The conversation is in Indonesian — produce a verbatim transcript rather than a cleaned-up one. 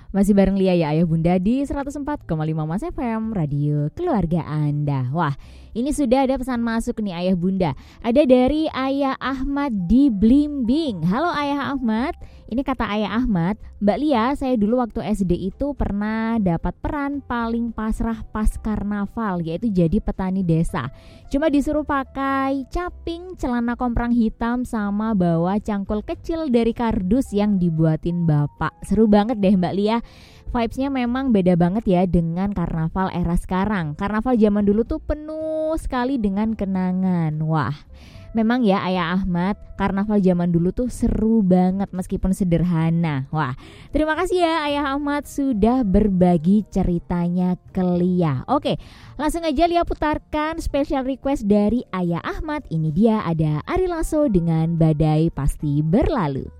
Masih bareng Lia ya Ayah Bunda di seratus empat koma lima Mas F M, radio keluarga Anda. Wah, ini sudah ada pesan masuk nih Ayah Bunda. Ada dari Ayah Ahmad di Blimbing. Halo Ayah Ahmad. Ini kata Ayah Ahmad, Mbak Lia, saya dulu waktu S D itu pernah dapat peran paling pasrah pas karnaval, yaitu jadi petani desa. Cuma disuruh pakai caping, celana komprang hitam, sama bawa cangkul kecil dari kardus yang dibuatin bapak. Seru banget deh Mbak Lia. Vibes-nya memang beda banget ya dengan karnaval era sekarang. Karnaval zaman dulu tuh penuh sekali dengan kenangan. Wah, memang ya Ayah Ahmad, karnaval zaman dulu tuh seru banget meskipun sederhana. Wah, terima kasih ya Ayah Ahmad sudah berbagi ceritanya ke Lia. Oke, langsung aja Lia putarkan special request dari Ayah Ahmad. Ini dia ada Ari Lasso dengan Badai Pasti Berlalu.